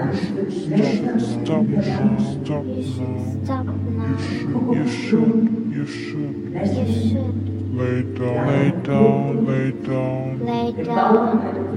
Stop now. Stop now. Stop now. You should. You should Lay down. lay down.